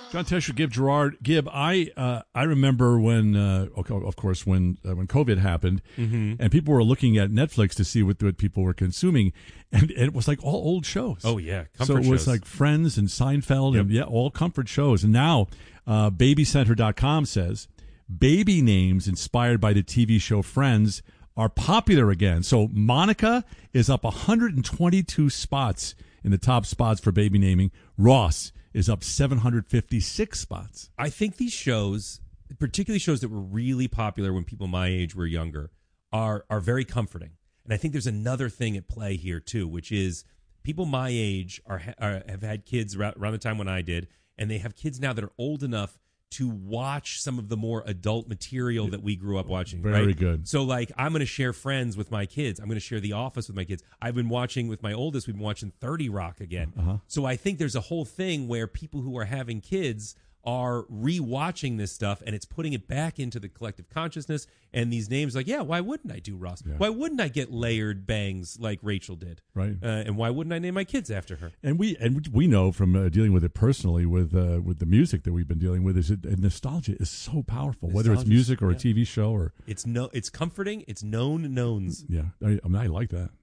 John Tesh, Gib. I remember when, of course, when COVID happened, and people were looking at Netflix to see what people were consuming, and it was like all old shows. Oh yeah, so it was like Friends and Seinfeld, and all comfort shows. And now, BabyCenter.com says baby names inspired by the TV show Friends are popular again. So Monica is up 122 spots in the top spots for baby naming. Ross is up 756 spots. I think these shows, particularly shows that were really popular when people my age were younger, are very comforting. And I think there's another thing at play here too, which is people my age have had kids around the time when I did, and they have kids now that are old enough to watch some of the more adult material that we grew up watching. Very good. So, like, I'm going to share Friends with my kids. I'm going to share The Office with my kids. I've been watching with my oldest. We've been watching 30 Rock again. So I think there's a whole thing where people who are having kids are rewatching this stuff, and it's putting it back into the collective consciousness. And these names, like, why wouldn't I do Ross? Yeah. Why wouldn't I get layered bangs like Rachel did? Right. And why wouldn't I name my kids after her? And we know from dealing with it personally with the music that we've been dealing with is nostalgia is so powerful. Whether it's music or a TV show or it's comforting. It's known knowns. Yeah, I like that.